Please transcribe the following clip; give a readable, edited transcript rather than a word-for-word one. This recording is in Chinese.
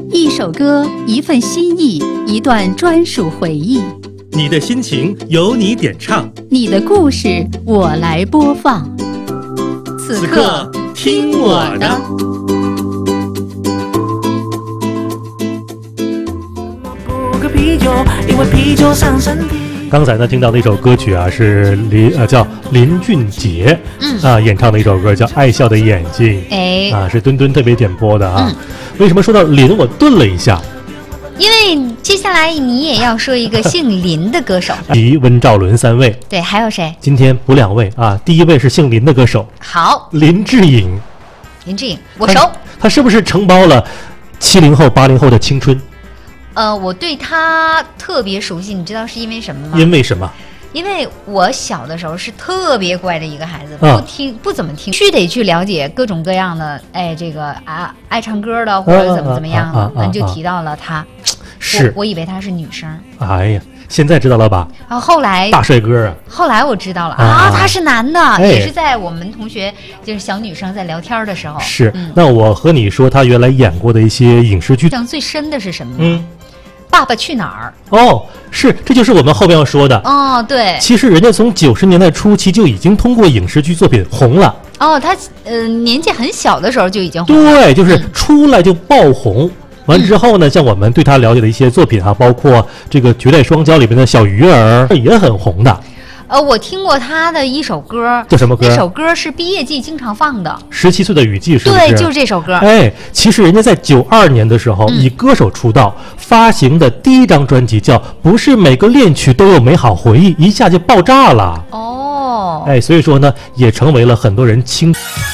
一首歌，一份心意，一段专属回忆。 你的心情由你点唱， 你的故事我来播放。此刻听我的。 刚才呢听到的一首歌曲啊，是叫林俊杰演唱的一首歌叫《爱笑的眼睛》，是墩墩特别点播的啊。为什么说到林我顿了一下？ 因为接下来你也要说一个姓林的歌手， 黎、温、赵、伦三位。 对，还有谁？ 今天补两位啊，第一位是姓林的歌手， 好， 林志颖。 林志颖我熟， 他是不是承包了70后、80后的青春？ 我对他特别熟悉，你知道是因为什么吗？ 因为什么？ 因为我小的时候是特别乖的一个孩子，不怎么听，必须得去了解各种各样的，这个爱唱歌的或者怎么样的，就提到了他， 是我以为他是女生。 哎呀，现在知道了吧？ 后来大帅哥啊！ 后来我知道了他是男的，也是在我们同学就是小女生在聊天的时候。 是，那我和你说，他原来演过的一些影视剧， 印象最深的是什么呢？爸爸去哪儿？ 是，这就是我们后面要说的。 对， 其实人家从90年代初期就已经通过影视剧作品红了。 他年纪很小的时候就已经红了。 对，就是出来就爆红。完之后呢，像我们对他了解的一些作品包括这个《绝代双骄》里面的小鱼儿也很红的。 我听过他的一首歌， 叫什么歌？ 那首歌是毕业季经常放的，《 17岁的雨季》，是不是？ 对，就是这首歌。 其实人家在92年的时候，以歌手出道，发行的第一张专辑叫《不是每个恋曲都有美好回忆》，一下就爆炸了。 哦， 所以说呢，也成为了很多人青春。